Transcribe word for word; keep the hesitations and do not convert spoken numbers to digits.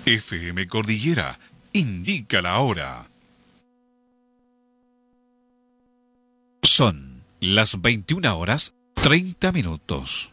F M Cordillera indica la hora. Son las veintiuna horas treinta minutos.